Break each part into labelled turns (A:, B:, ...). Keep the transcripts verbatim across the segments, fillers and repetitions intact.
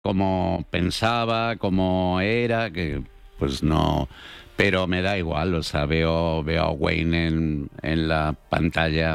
A: como pensaba, como era, que pues no... Pero me da igual, o sea, veo, veo a Wayne en, en la pantalla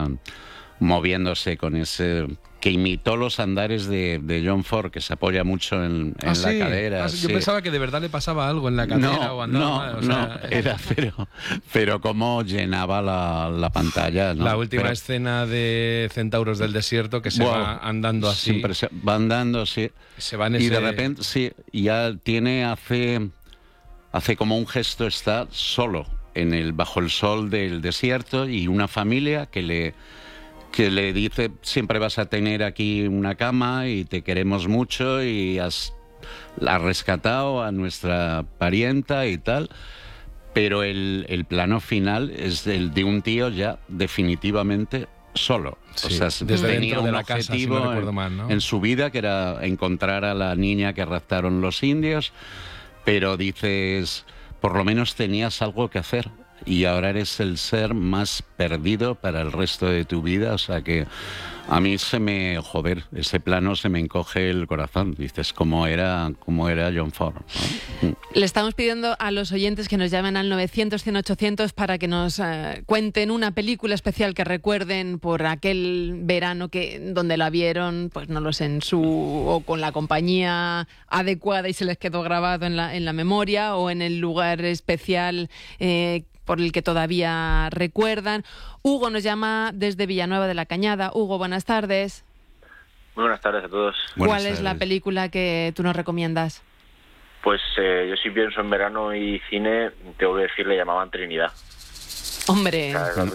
A: moviéndose con ese... que imitó los andares de, de John Ford, que se apoya mucho en, en
B: ¿Ah,
A: la
B: sí?
A: cadera.
B: Ah, yo
A: sí.
B: pensaba que de verdad le pasaba algo en la cadera
A: no,
B: o andaba
A: no,
B: mal, o sea,
A: no, era pero, pero cómo llenaba la, la pantalla, ¿no?
B: La última
A: Pero,
B: escena de Centauros del Desierto, que se
A: wow,
B: va andando así.
A: Siempre va andando, sí.
B: Se va en
A: Y
B: ese...
A: de repente, sí, ya tiene, hace, hace como un gesto, está solo en el, bajo el sol del desierto y una familia que le... que le dice, siempre vas a tener aquí una cama y te queremos mucho y has, has rescatado a nuestra parienta y tal, pero el, el plano final es el de un tío ya definitivamente solo.
B: Sí,
A: o sea,
B: desde
A: tenía
B: dentro de
A: un
B: la casa, si
A: objetivo
B: no recuerdo
A: en,
B: mal, ¿no?
A: en su vida, que era encontrar a la niña que raptaron los indios, pero dices, por lo menos tenías algo que hacer. Y ahora eres el ser más perdido para el resto de tu vida. O sea que a mí se me... Joder, ese plano se me encoge el corazón. Dices, ¿cómo era, cómo era John Ford, ¿no?
C: Le estamos pidiendo a los oyentes que nos llamen al novecientos, cien, ochocientos para que nos eh, cuenten una película especial que recuerden por aquel verano que donde la vieron, pues no lo sé, en su... o con la compañía adecuada y se les quedó grabado en la, en la memoria, o en el lugar especial... Eh, por el que todavía recuerdan. Hugo nos llama desde Villanueva de la Cañada. Hugo, buenas tardes.
D: Muy buenas tardes a todos.
C: ¿Cuál
A: Buenas
C: es
A: tardes.
C: la película que tú nos recomiendas?
D: Pues eh, yo si pienso en verano y cine, tengo que decir, le llamaban Trinidad.
C: Hombre,
D: O sea,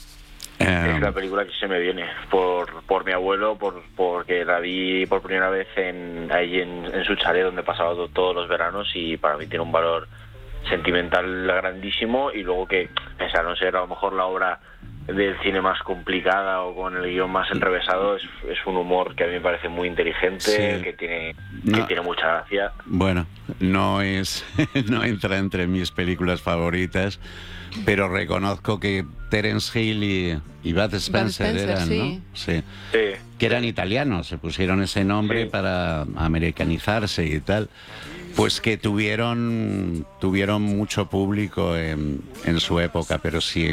D: es, la,
A: Eh,
D: es la película que se me viene por por mi abuelo, por porque la vi por primera vez en ahí en, en su chalet donde pasaba to- todos los veranos, y para mí tiene un valor sentimental grandísimo. Y luego que, pese a no ser a lo mejor la obra del cine más complicada o con el guión más enrevesado, es, es un humor que a mí me parece muy inteligente,
A: Sí.
D: que tiene
A: No.
D: que tiene mucha gracia.
A: Bueno, no es, no entra entre mis películas favoritas, pero reconozco que Terence Hill y, y Bud Spencer,
C: Spencer,
A: eran,
C: sí.
A: ¿no? Sí.
D: Sí.
A: Que eran italianos, se pusieron ese nombre
D: Sí.
A: para americanizarse y tal. Pues que tuvieron, tuvieron mucho público en, en su época, pero si,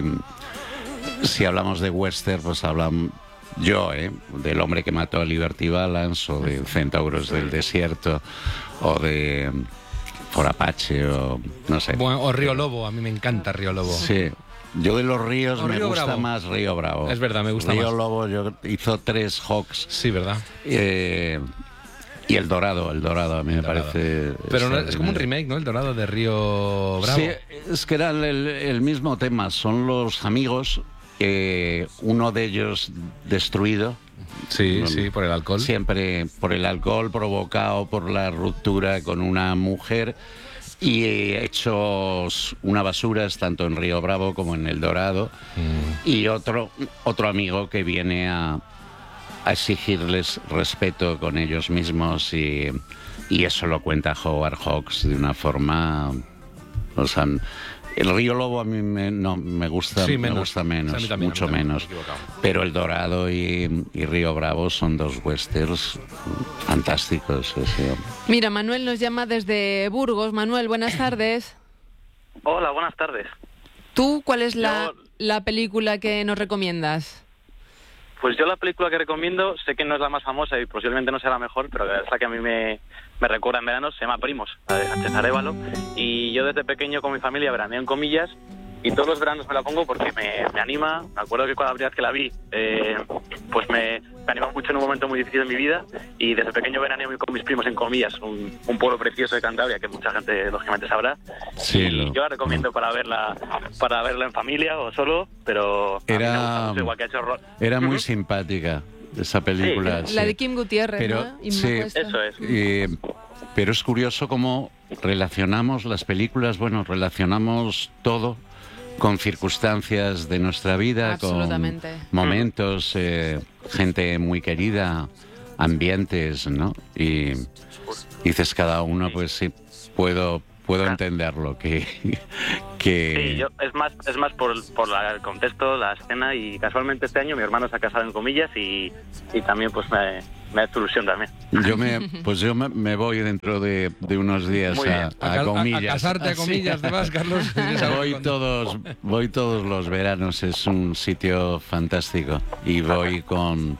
A: si hablamos de western, pues hablan yo, ¿eh? Del hombre que mató a Liberty Balance, o de Centauros del Desierto, o de Por Apache, o no sé.
B: Bueno, o Río Lobo, a mí me encanta Río Lobo.
A: Sí. Yo de los ríos
B: O
A: me
B: Río
A: gusta
B: Bravo.
A: más Río Bravo.
B: Es verdad, me gusta
A: Río
B: más.
A: Lobo yo, hizo tres Hawks.
B: Sí, ¿verdad?
A: Eh, y El Dorado, El Dorado a mí me
B: Dorado.
A: parece...
B: Pero no, es como un
A: extraordinario.
B: remake, ¿no? El Dorado de Río Bravo.
A: Sí, es que era el, el mismo tema. Son los amigos, eh, uno de ellos destruido.
B: Sí, sí, por el alcohol.
A: Siempre por el alcohol provocado por la ruptura con una mujer, y hechos una basura tanto en Río Bravo como en El Dorado.
B: Mm.
A: Y otro, otro amigo que viene a, a exigirles respeto con ellos mismos, y, y eso lo cuenta Howard Hawks de una forma... O sea, el Río Lobo a mí me, no, me gusta,
B: Sí,
A: me
B: menos.
A: gusta
B: O sea,
A: menos,
B: a mí también,
A: mucho
B: a mí también,
A: menos.
B: me he equivocado.
A: Pero El Dorado y, y Río Bravo son dos westerns fantásticos. Sí, sí.
C: mira, Manuel nos llama desde Burgos. Manuel, buenas tardes.
E: Hola, buenas tardes.
C: ¿Tú cuál es la,
E: Yo-
C: la película que nos recomiendas?
E: Pues yo la película que recomiendo, sé que no es la más famosa y posiblemente no sea la mejor, pero es la que a mí me, me recuerda en verano, se llama Primos, la de Sánchez Arévalo. Y yo desde pequeño con mi familia veraneo en Comillas, y todos los veranos me la pongo porque me, me anima. Me acuerdo que cuando la primera vez que la vi, eh, pues me, me animó mucho en un momento muy difícil de mi vida, y desde pequeño veraneo con mis primos en Comillas, un, un pueblo precioso de Cantabria que mucha gente lógicamente sabrá.
A: Sí,
E: y
A: lo-
E: yo la recomiendo para verla para verla en familia o solo, pero a mí me
A: Era-
E: gusta mucho, igual que ha hecho Ro-
A: Era muy
E: Ujú.
A: simpática esa película.
E: Sí.
C: La
A: sí.
C: de Kim Gutiérrez,
A: Pero,
C: ¿no? Y
A: sí.
C: me cuesta.
E: Eso es.
A: Eh, pero es curioso cómo relacionamos las películas, bueno, relacionamos todo con circunstancias de nuestra vida,
C: Absolutamente.
A: con momentos, eh, gente muy querida, ambientes, ¿no? Y dices cada uno, pues sí, puedo puedo entenderlo, que... que...
E: Sí, yo, es más es más por, por la- el contexto, la escena, y casualmente este año mi hermano se ha casado en Comillas, y, y también pues me, me hace ilusión también.
A: Yo me, pues yo me, me voy dentro de, de unos días
E: Muy
A: a,
E: bien.
A: a,
B: A, a,
A: comillas.
B: a casarte a comillas,
A: Sí.
B: ¿te vas, Carlos?
A: Voy todos, voy todos los veranos, es un sitio fantástico y voy con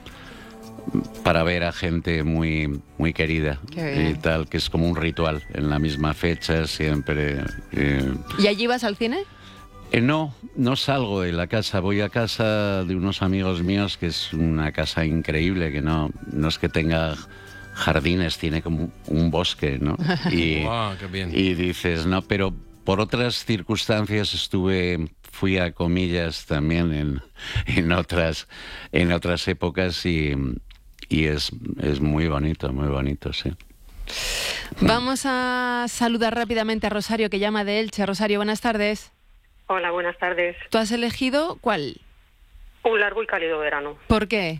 A: para ver a gente muy muy querida
C: Qué bien.
A: y tal, que es como un ritual en la misma fecha siempre. eh,
C: ¿Y allí vas al cine?
A: Eh, no, no salgo de la casa, voy a casa de unos amigos míos, que es una casa increíble, que no, no es que tenga jardines, tiene como un bosque, ¿no? Y,
B: Guau, qué bien.
A: y dices, no, pero por otras circunstancias estuve, fui a comillas también en, en, otras, en otras épocas y, y es, es muy bonito, muy bonito, sí.
C: Vamos a saludar rápidamente a Rosario, que llama de Elche. Rosario, buenas tardes.
F: Hola, buenas tardes.
C: ¿Tú has elegido cuál?
F: Un largo y cálido verano.
C: ¿Por qué?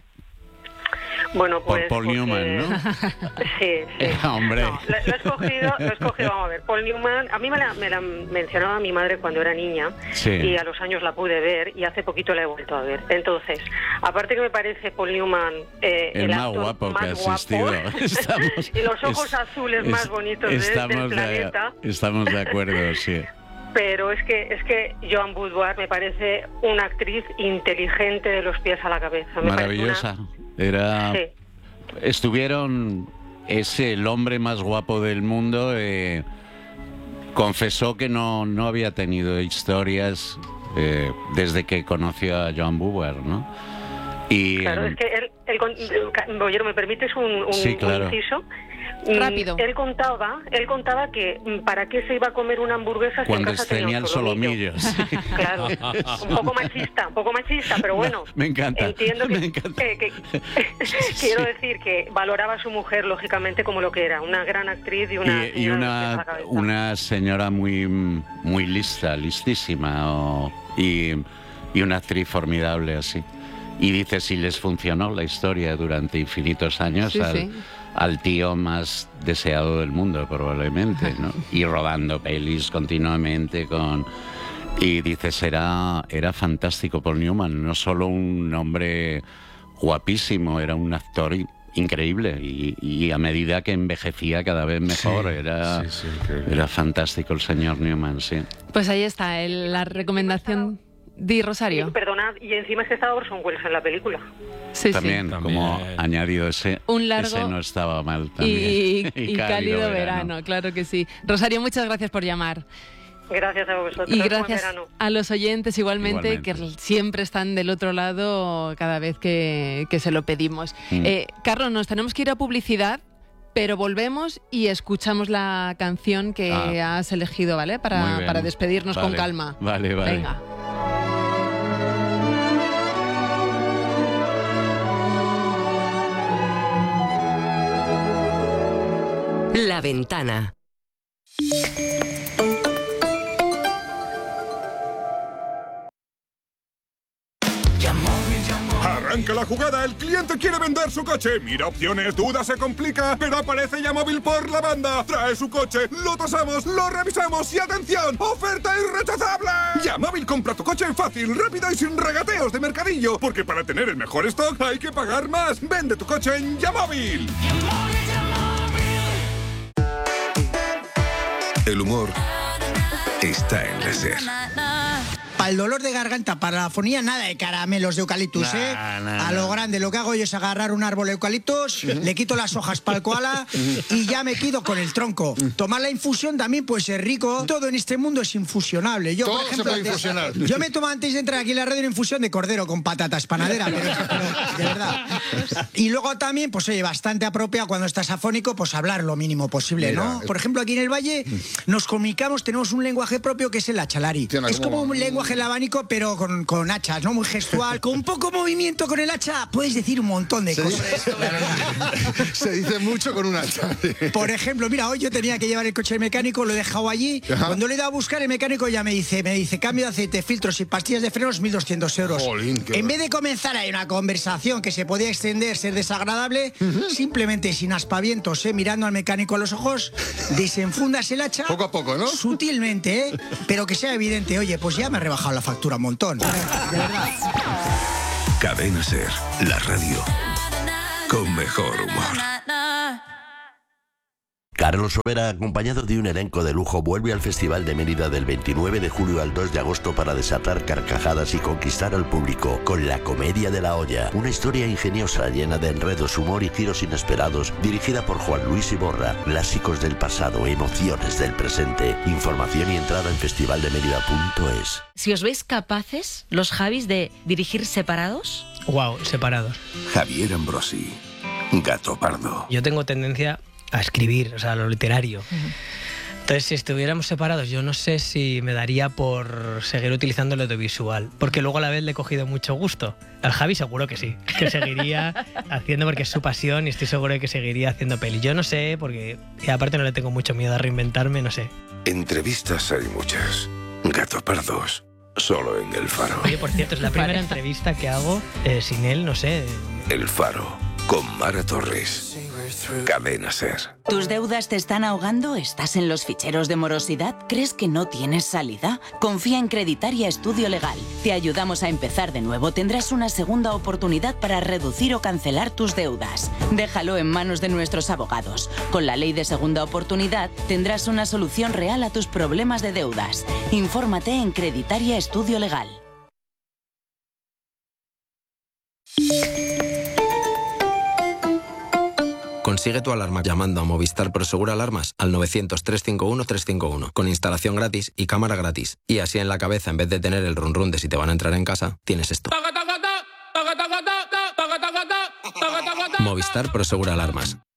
F: Bueno, pues...
A: Por Paul
F: porque-
A: Newman, ¿no?
F: Sí, sí.
A: Hombre.
F: No, lo, lo he escogido, lo he escogido, vamos a ver. Paul Newman, a mí me la, me la mencionaba mi madre cuando era niña
A: Sí.
F: y a los años la pude ver y hace poquito la he vuelto a ver. Entonces, aparte que me parece Paul Newman eh,
A: El más
F: actor
A: guapo que ha
F: más
A: existido.
F: guapo
A: Estamos-
F: y los ojos
A: es-
F: azules
A: es-
F: más bonitos de, del
A: estamos de,
F: planeta.
A: estamos de acuerdo, sí.
F: Pero es que es que Joan Boudoir me parece una actriz inteligente de los pies a la cabeza. Me
A: Maravillosa. Era...
F: parece una-
A: Estuvieron... Es el hombre más guapo del mundo. eh, confesó que no, no había tenido historias eh, desde que conoció a Joan Boudoir, ¿no? Y,
F: Claro, es que él, él con- Bollero, ¿me permites un, un,
A: Sí, claro.
F: un inciso? Mm,
C: Rápido.
F: Él contaba, él contaba que mm, para qué se iba a comer una hamburguesa si
A: cuando
F: en casa tenía
A: tenía
F: un
A: el
F: solomillo.
A: solomillo. sí.
F: Claro, un poco machista, un poco machista, pero bueno.
A: Me encanta,
F: Entiendo que,
A: me encanta.
F: que- que- quiero decir que valoraba a su mujer lógicamente como lo que era, una gran actriz y una
A: Y, y
F: señora de los pies a la
A: una,
F: cabeza.
A: una señora muy, muy lista, listísima, o- y, y una actriz formidable así. Y dice, si les funcionó la historia durante infinitos años
C: Sí,
A: al,
C: sí.
A: al tío más deseado del mundo, probablemente, ¿no? Y rodando pelis continuamente con... Y dices, era, era fantástico Paul Newman, no solo un hombre guapísimo, era un actor i- increíble y, y a medida que envejecía cada vez mejor,
B: Sí,
A: era,
B: sí, sí, increíble.
A: era fantástico el señor Newman, sí.
C: Pues ahí está el- la recomendación. Di,
F: Y,
C: Rosario.
F: perdonad, y encima es que estaba Orson Welles en la película.
C: Sí, sí.
A: También,
B: También.
A: como añadido ese,
C: Un largo
A: ese no estaba mal también.
C: Y, y cálido verano, claro que sí. Rosario, muchas gracias por llamar.
F: Gracias a vosotros.
C: Y
F: Buen
C: gracias
F: verano.
C: a los oyentes igualmente,
A: Igualmente.
C: que siempre están del otro lado cada vez que, que se lo pedimos.
A: Mm.
C: Eh, Carlos, nos tenemos que ir a publicidad, pero volvemos y escuchamos la canción que
A: Ah.
C: has elegido, ¿vale?
A: Muy
C: Para,
A: bien.
C: para despedirnos con
A: Vale,
C: calma.
A: Vale, vale.
C: Venga.
G: La Ventana.
H: Arranca la jugada, el cliente quiere vender su coche. Mira opciones, duda, se complica, pero aparece Yamóvil por la banda. Trae su coche, lo tasamos, lo revisamos y ¡atención! ¡Oferta irrechazable! Yamóvil compra tu coche fácil, rápido y sin regateos de mercadillo. Porque para tener el mejor stock hay que pagar más. Vende tu coche en Yamóvil.
I: El humor está en la SER.
J: Para el dolor de garganta, para la afonía, nada de caramelos de eucaliptus,
A: Nah,
J: ¿eh?
A: nah,
J: a
A: nah.
J: lo grande, lo que hago yo es agarrar un árbol de eucaliptus, le quito las hojas para el koala y ya me quedo con el tronco. Tomar la infusión también puede ser rico. Todo en este mundo es infusionable. Yo,
I: Todo
J: por
I: se
J: ejemplo,
I: puede
J: antes-
I: infusionar.
J: yo me tomo antes de entrar aquí en la radio una infusión de cordero con patatas panadera, pero, pero de verdad. Y luego también, pues oye, bastante apropiado cuando estás afónico, pues hablar lo mínimo posible,
I: Mira,
J: ¿no?
I: es-
J: Por ejemplo, aquí en el Valle nos comunicamos, tenemos un lenguaje propio que es el achalari.
I: Tiene
J: Es como
I: como-
J: un lenguaje el abanico, pero con, con hachas, ¿no? Muy gestual. Con poco movimiento con el hacha puedes decir un montón de
I: Se
J: cosas.
I: dice, se dice mucho con un hacha.
J: Por ejemplo, mira, hoy yo tenía que llevar el coche al mecánico, lo he dejado allí.
I: Ajá.
J: Cuando le he ido a buscar, el mecánico ya me dice, me dice, cambio de aceite, filtros y pastillas de frenos, mil doscientos euros.
I: Jolín, qué
J: en
I: horror.
J: vez de comenzar ahí una conversación que se podía extender, ser desagradable, simplemente sin aspavientos, ¿eh? Mirando al mecánico a los ojos, desenfundas el hacha.
I: Poco a poco, ¿no?
J: Sutilmente, ¿eh? Pero que sea evidente, oye, pues ya me ha rebajado la factura un montón. De verdad.
I: Cadena SER, la radio con mejor humor.
K: Carlos Sobera, acompañado de un elenco de lujo, vuelve al Festival de Mérida del veintinueve de julio al dos de agosto para desatar carcajadas y conquistar al público con La Comedia de la Olla, una historia ingeniosa llena de enredos, humor y giros inesperados, dirigida por Juan Luis Iborra. Clásicos del pasado, emociones del presente. Información y entrada en festival de mérida punto es.
L: Si os veis capaces, los Javis, de dirigir separados.
M: Wow, separados.
I: Javier Ambrosi, Gato Pardo.
M: Yo tengo tendencia a escribir, o sea, a lo literario. Uh-huh. Entonces, si estuviéramos separados, yo no sé si me daría por seguir utilizando el audiovisual, porque luego a la vez le he cogido mucho gusto. Al Javi seguro que sí, que seguiría haciendo porque es su pasión y estoy seguro de que seguiría haciendo peli. Yo no sé, porque y aparte no le tengo mucho miedo a reinventarme, no sé.
I: Entrevistas hay muchas. Gato Pardos, solo en El Faro.
M: Oye, por cierto, es la primera entrevista que hago eh, sin él, no sé.
I: El Faro, con Mara Torres. Cadena Ser.
N: ¿Tus deudas te están ahogando? ¿Estás en los ficheros de morosidad? ¿Crees que no tienes salida? Confía en Creditaria Estudio Legal. Te ayudamos a empezar de nuevo. Tendrás una segunda oportunidad para reducir o cancelar tus deudas. Déjalo en manos de nuestros abogados. Con la ley de segunda oportunidad tendrás una solución real a tus problemas de deudas. Infórmate en Creditaria Estudio Legal.
O: Consigue tu alarma llamando a Movistar Prosegur Alarmas al novecientos, trescientos cincuenta y uno, trescientos cincuenta y uno, con instalación gratis y cámara gratis. Y así en la cabeza, en vez de tener el run run de si te van a entrar en casa, tienes esto. Movistar Prosegur Alarmas.